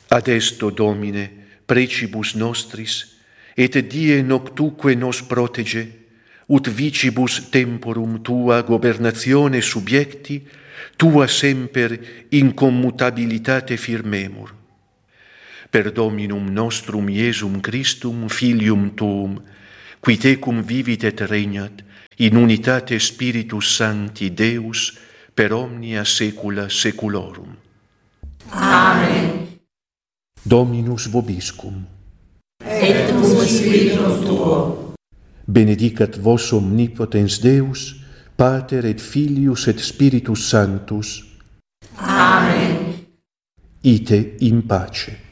Adesto, Domine, precibus nostris, et die noctuque nos protege, ut vicibus temporum tua gobernatione subiecti, tua semper incommutabilitate firmemur. Per Dominum nostrum Iesum Christum, Filium Tuum, qui tecum vivit et regnat, in unitate Spiritus Sancti Deus, per omnia saecula saeculorum. Amen. Dominus vobiscum. Et cum spiritu tuo. Benedicat vos omnipotens Deus, Pater et Filius et Spiritus Sanctus. Amen. Ite in pace.